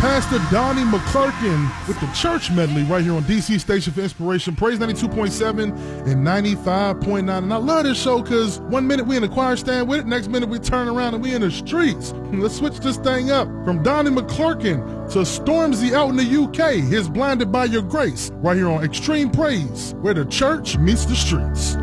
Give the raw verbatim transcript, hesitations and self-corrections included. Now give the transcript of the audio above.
Pastor Donnie McClurkin with the church medley right here on D C Station for Inspiration. Praise ninety-two point seven and ninety-five point nine. And I love this show because one minute we in the choir stand with it, next minute we turn around and we in the streets. Let's switch this thing up from Donnie McClurkin to Stormzy out in the U K. His Blinded by Your Grace right here on Extreme Praise, where the church meets the streets.